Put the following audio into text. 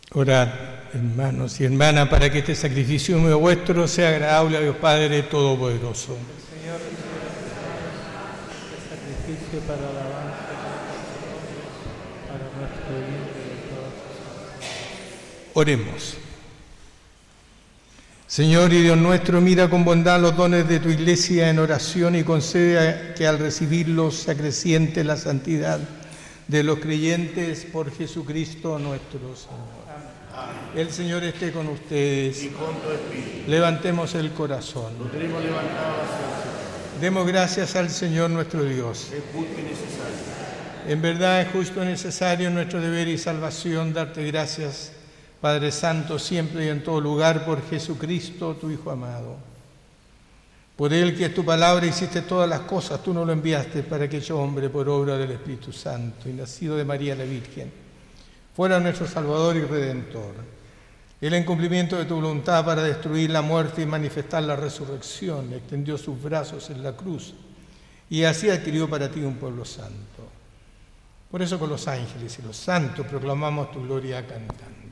Orad, hermanos y hermanas, para que este sacrificio mío vuestro sea agradable a Dios Padre Todopoderoso. Señor, este sacrificio para la alabanza para nuestro bien y de todos. Oremos. Señor y Dios nuestro, mira con bondad los dones de tu Iglesia en oración y concede que al recibirlos se acreciente la santidad de los creyentes por Jesucristo nuestro Señor. Amén. El Señor esté con ustedes. Y con tu espíritu. Levantemos el corazón. Lo tenemos levantado hacia el Señor. Demos gracias al Señor nuestro Dios. Es justo y necesario. En verdad es justo y necesario nuestro deber y salvación darte gracias, Padre Santo, siempre y en todo lugar, por Jesucristo, tu Hijo amado. Por Él, que es tu palabra, hiciste todas las cosas, tú nos lo enviaste para que hecho hombre por obra del Espíritu Santo y nacido de María la Virgen, fuera nuestro Salvador y Redentor. Él, en cumplimiento de tu voluntad para destruir la muerte y manifestar la resurrección, extendió sus brazos en la cruz y así adquirió para ti un pueblo santo. Por eso con los ángeles y los santos proclamamos tu gloria cantando.